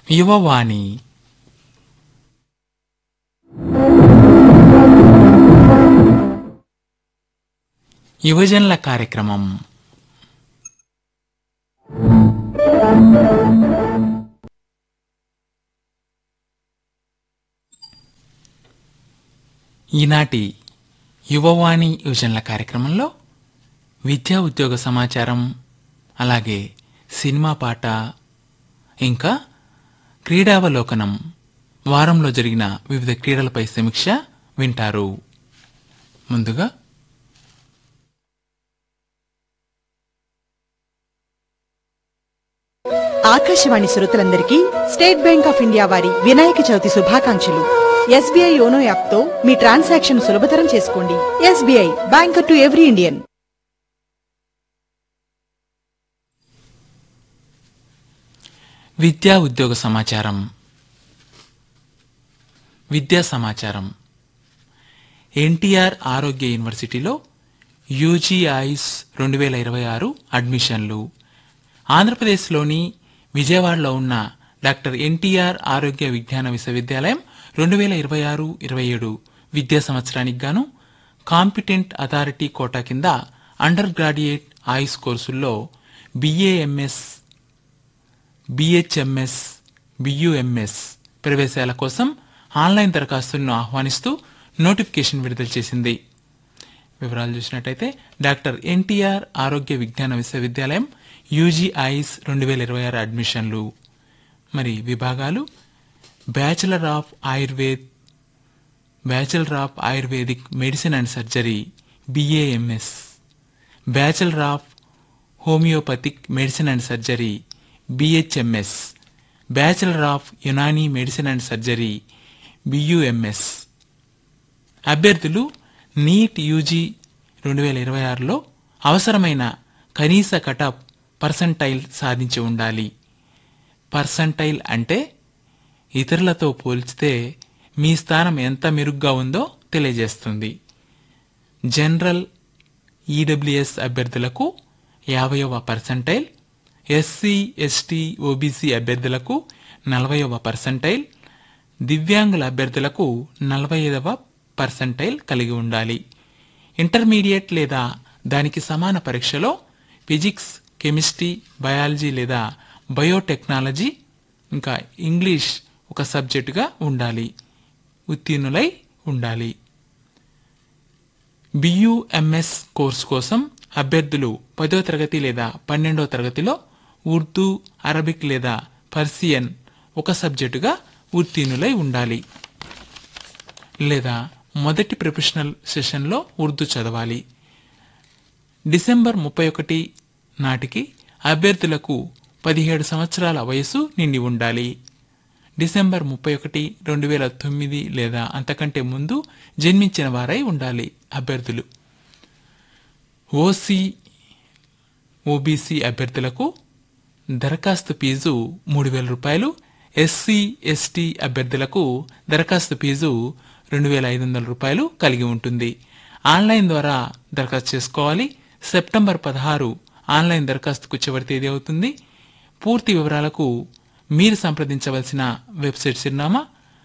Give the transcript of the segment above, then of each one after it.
యువవాణి యువజనుల కార్యక్రమం. ఈనాటి యువవాణి యువజనుల కార్యక్రమంలో విద్యా ఉద్యోగ సమాచారం, అలాగే సినిమా పాట, ఇంకా క్రీడావలోకనం, వారంలో జరిగిన వివిధ క్రీడలపై సమీక్ష వింటారు. ముందుగా ఆకాశవాణి శ్రోతలందరికీ స్టేట్ బ్యాంక్ ఆఫ్ ఇండియా వారి వినాయక చవితి శుభాకాంక్షలు. ఎస్బీఐ యోనో యాప్ తో మీ ట్రాన్సాక్షన్ సులభతరం చేసుకోండి. SBI, banker to every Indian. విద్యా ఉద్యోగ సమాచారం. విద్యా సమాచారం. ఎన్టీఆర్ ఆరోగ్య యూనివర్సిటీలో యూజీ ఐస్ 2026 అడ్మిషన్లు. ఆంధ్రప్రదేశ్లోని విజయవాడలో ఉన్న డాక్టర్ ఎన్టీఆర్ ఆరోగ్య విజ్ఞాన విశ్వవిద్యాలయం 2026-27 విద్యా సంవత్సరానికి గాను కాంపిటెంట్ అథారిటీ కోటా కింద అండర్ గ్రాడ్యుయేట్ ఆయుష్ కోర్సుల్లో BAMS, BHMS, BUMS ప్రవేశాల కోసం ఆన్లైన్ దరఖాస్తులను ఆహ్వానిస్తూ నోటిఫికేషన్ విడుదల చేసింది. వివరాలు చూసినట్టయితే డాక్టర్ ఎన్టీఆర్ ఆరోగ్య విజ్ఞాన విశ్వవిద్యాలయం యూజీ ఐస్ 2026 అడ్మిషన్లు. మరి విభాగాలు: bachelor of Ayurved, bachelor of ayurvedic medicine and surgery BAMS, bachelor of homeopathic medicine and surgery BHMS, bachelor of Unani medicine and surgery BUMS. అభ్యర్థులు నీట్ యూజీ 2026లో అవసరమైన కనీస కటాఫ్ పర్సంటైల్ సాధించి ఉండాలి. పర్సంటైల్ అంటే ఇతరులతో పోల్చితే మీ స్థానం ఎంత మెరుగ్గా ఉందో తెలియజేస్తుంది. జనరల్ ఈడబ్ల్యూఎస్ అభ్యర్థులకు 50వ పర్సంటైల్, SC, ST, OBC అభ్యర్థులకు 40వ పర్సంటైల్, దివ్యాంగుల అభ్యర్థులకు 45వ పర్సంటైల్ కలిగి ఉండాలి. ఇంటర్మీడియట్ లేదా దానికి సమాన పరీక్షలో ఫిజిక్స్, కెమిస్ట్రీ, బయాలజీ లేదా బయోటెక్నాలజీ ఇంకా ఇంగ్లీష్ ఒక సబ్జెక్టుగా ఉండాలి, ఉత్తీర్ణులై ఉండాలి. BUMS కోర్సు కోసం అభ్యర్థులు 10వ తరగతి లేదా 12వ తరగతిలో ఉర్దూ, అరబిక్ లేదా పర్షియన్ ఒక సబ్జెక్టుగా ఉత్తీర్ణులై ఉండాలి, లేదా మొదటి ప్రొఫెషనల్ సెషన్లో ఉర్దూ చదవాలి. డిసెంబర్ 31 నాటికి అభ్యర్థులకు 17 సంవత్సరాల వయసు నిండి ఉండాలి. డిసెంబర్ 31, 2009 లేదా అంతకంటే ముందు జన్మించిన వారై ఉండాలి అభ్యర్థులు. OC, OBC అభ్యర్థులకు దరఖాస్తు ఫీజు 3,000 రూపాయలు, SC, ST అభ్యర్థులకు దరఖాస్తు ఫీజు 2,500 రూపాయలు కలిగి ఉంటుంది. ఆన్లైన్ ద్వారా దరఖాస్తు చేసుకోవాలి. సెప్టెంబర్ 16 ఆన్లైన్ దరఖాస్తుకు చివరి తేదీ అవుతుంది. పూర్తి వివరాలకు మీరు సంప్రదించవలసిన వెబ్సైట్ చిరునామా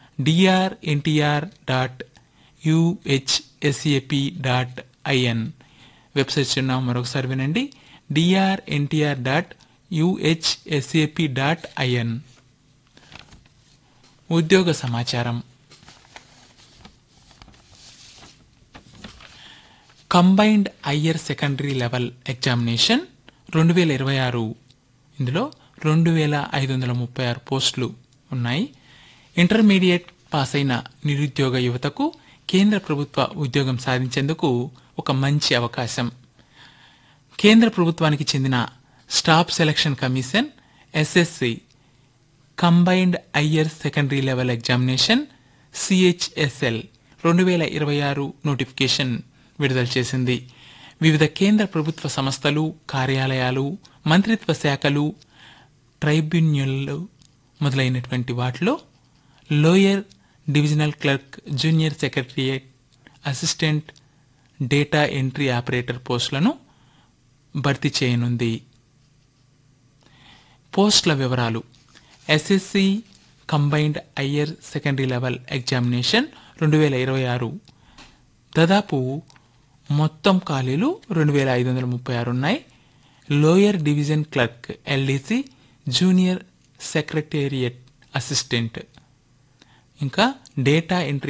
drntr.uhsap.in. వెబ్సైట్ చిరునామా మరొకసారి వినండి, drntr.uhsap.in. ఉద్యోగ సమాచారం. Combined higher secondary level examination 2026, ఇందులో 2,536 పోస్టులు ఉన్నాయి. ఇంటర్మీడియట్ పాస్ అయిన నిరుద్యోగ యువతకు కేంద్ర ప్రభుత్వ ఉద్యోగం సాధించేందుకు ఒక మంచి అవకాశం. కేంద్ర ప్రభుత్వానికి చెందిన staff selection commission SSC combined higher secondary level examination CHSL 2026 notification విడుదల చేసింది. వివిధ కేంద్ర ప్రభుత్వ సంస్థలు, కార్యాలయాలు, మంత్రిత్వ శాఖలు, ట్రైబ్యునల్లు మొదలైనటువంటి వాటిలో lower divisional clerk, junior secretariat, assistant data entry operator పోస్టులను భర్తీ చేయనుంది. పోస్టుల వివరాలు: SSC combined higher secondary level examination 2026 దాదాపు మొత్తం ఖాళీలు 2536 ఉన్నాయి. Lower division clerk LDC, junior secretariat assistant, ఇంకా డేటా ఎంట్రీ